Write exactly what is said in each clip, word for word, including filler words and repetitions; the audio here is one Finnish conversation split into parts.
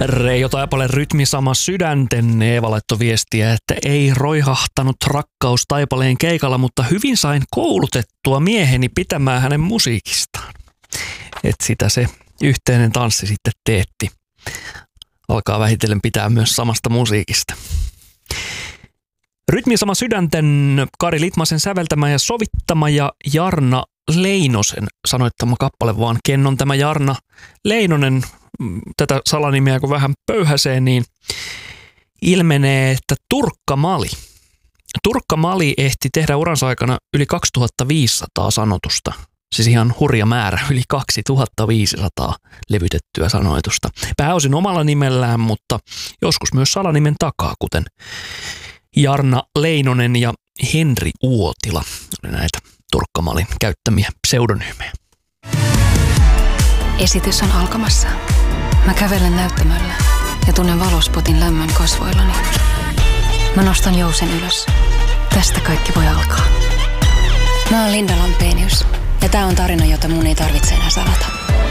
Reijo Taipale rytmi sama sydänten. Eeva laittoi viestiä, että ei roihahtanut rakkaus Taipaleen keikalla, mutta hyvin sain koulutettua mieheni pitämään hänen musiikistaan. Et sitä se yhteinen tanssi sitten teetti. Alkaa vähitellen pitää myös samasta musiikista. Rytmi sama sydänten, Kari Litmasen säveltämä ja sovittama ja Jarna Leinosen sanoittama kappale, vaan ken on tämä Jarna Leinonen, tätä salanimeä kun vähän pöyhäsee, niin ilmenee, että Turkka Mali. Turkka Mali ehti tehdä uransa aikana yli kaksituhattaviisisataa sanotusta. Siis ihan hurja määrä, yli kaksituhattaviisisataa levytettyä sanoitusta. Pääosin omalla nimellään, mutta joskus myös salanimen takaa, kuten Jarna Leinonen ja Henri Uotila. Oli näitä Turkka Malin käyttämiä pseudonyymejä. Esitys on alkamassa. Mä kävelen näyttämöllä ja tunnen valospotin lämmön kasvoillani. Mä nostan jousen ylös. Tästä kaikki voi alkaa. Mä oon Linda Lampenius ja tää on tarina, jota mun ei tarvitse enää salata.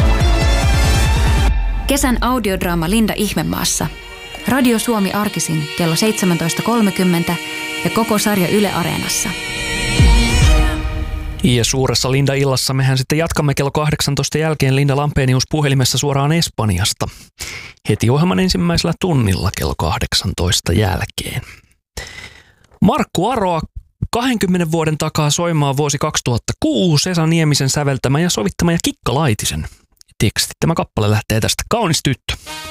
Kesän audiodraama Linda Ihmemaassa. Radio Suomi arkisin kello seitsemäntoista kolmekymmentä ja koko sarja Yle Areenassa. Ja suuressa Linda-illassa mehän sitten jatkamme kello kahdeksantoista jälkeen Linda Lampenius puhelimessa suoraan Espanjasta. Heti ohjelman ensimmäisellä tunnilla kello kahdeksantoista jälkeen. Markku Aroa kahdenkymmenen vuoden takaa soimaan vuosi kaksituhattakuusi, Esa Niemisen säveltämä ja sovittama ja Kikka Laitisen teksti. Tämä kappale lähtee tästä. Kaunis tyttö.